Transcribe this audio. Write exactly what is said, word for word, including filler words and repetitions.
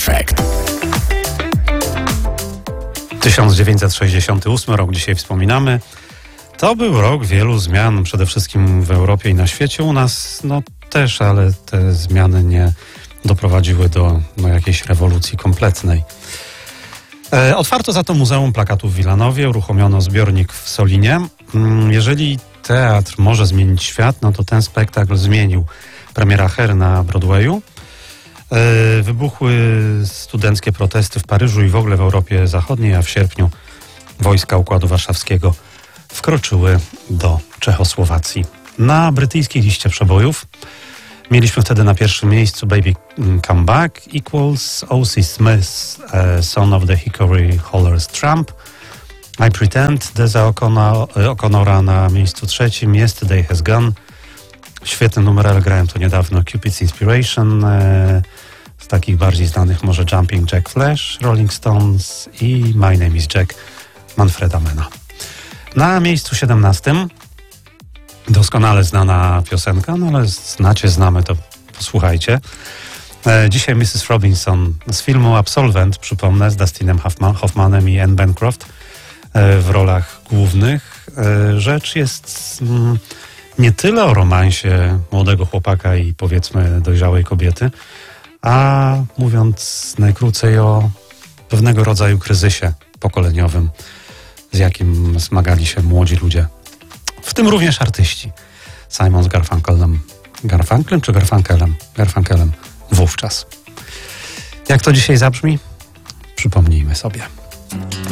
Efekt. tysiąc dziewięćset sześćdziesiąty ósmy rok dzisiaj wspominamy. To był rok wielu zmian, przede wszystkim w Europie i na świecie. U nas no też, ale te zmiany nie doprowadziły do no, jakiejś rewolucji kompletnej. E, otwarto za to Muzeum Plakatów w Wilanowie, uruchomiono zbiornik w Solinie. Jeżeli teatr może zmienić świat, no to ten spektakl zmienił. Premiera Hair na Broadwayu. E, wybuchły studenckie protesty w Paryżu i w ogóle w Europie Zachodniej, a w sierpniu wojska Układu Warszawskiego wkroczyły do Czechosłowacji. Na brytyjskiej liście przebojów mieliśmy wtedy na pierwszym miejscu Baby Come Back equals O C. Smith's uh, Son of the Hickory Holler's Tramp. I Pretend Deza O'Connora na miejscu trzecim. Yesterday Has Gone. Świetny numer, ale grałem to niedawno. Cupid's Inspiration. Uh, z takich bardziej znanych może Jumping Jack Flash, Rolling Stones i My Name is Jack Manfreda Manna. Na miejscu siedemnastym doskonale znana piosenka, no ale znacie, znamy, to posłuchajcie. E, dzisiaj missus Robinson z filmu Absolvent, przypomnę, z Dustinem Hoffman, Hoffmanem i Anne Bancroft e, w rolach głównych. E, rzecz jest mm, nie tyle o romansie młodego chłopaka i powiedzmy dojrzałej kobiety, a mówiąc najkrócej o pewnego rodzaju kryzysie pokoleniowym, z jakim zmagali się młodzi ludzie. W tym również artyści. Simon z Garfunkelem. Garfunkelem czy Garfunkelem? Garfunkelem wówczas. Jak to dzisiaj zabrzmi? Przypomnijmy sobie.